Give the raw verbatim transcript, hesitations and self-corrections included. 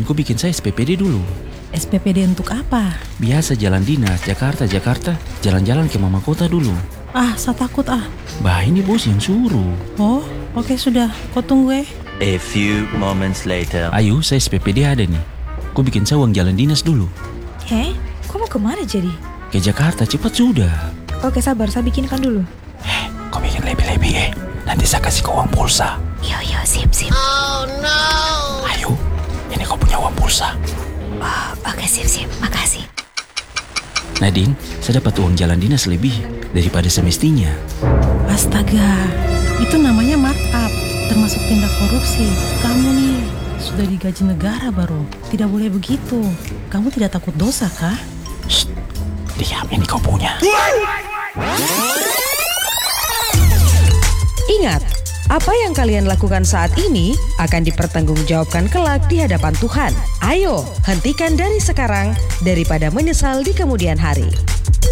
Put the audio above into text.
kau bikin saya S P P D dulu. S P P D untuk apa? Biasa jalan dinas, Jakarta-Jakarta, jalan-jalan ke mama kota dulu. Ah, saya takut ah. Bah, ini bos yang suruh. Oh, oke sudah. Kau tunggu eh. A few moments later. Ayo, saya S P P D ada nih. Kau bikin saya uang jalan dinas dulu. Heh, kau mau kemana jadi? Ke Jakarta, cepat sudah. Oke sabar, saya bikinkan dulu. Eh, kau bikin lebih-lebih eh. Nanti saya kasih kau uang pulsa. Yo yo, sip sip. Oh no! Ayo, ini kau punya uang pulsa. Oh, oke sip sip, makasih. Nadine, saya dapat uang jalan dinas lebih daripada semestinya. Astaga, itu namanya markup, termasuk tindak korupsi. Kamu nih sudah digaji negara baru, tidak boleh begitu. Kamu tidak takut dosa kah? Shh, diam, ini kau punya. Ingat, apa yang kalian lakukan saat ini akan dipertanggungjawabkan kelak di hadapan Tuhan. Ayo, hentikan dari sekarang daripada menyesal di kemudian hari.